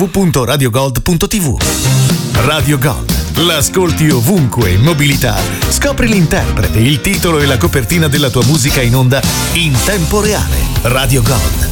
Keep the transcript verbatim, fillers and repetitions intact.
punto radiogold punto tv. Radio Gold, l'ascolti ovunque in mobilità. Scopri l'interprete, il titolo e la copertina della tua musica in onda in tempo reale. Radio Gold,